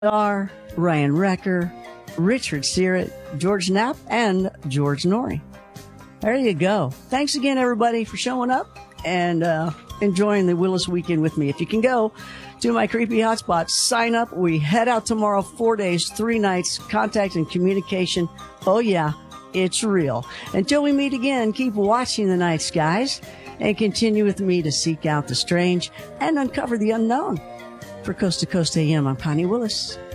are Ryan Recker, Richard Searett, George Knapp, and George Norrie. There you go. Thanks again, everybody, for showing up and enjoying the Willis weekend with me. If you can go to my creepy hotspot, sign up. We head out tomorrow, 4 days, 3 nights, contact and communication. Oh, yeah, it's real. Until we meet again, keep watching the night skies and continue with me to seek out the strange and uncover the unknown. For Coast to Coast AM, I'm Connie Willis.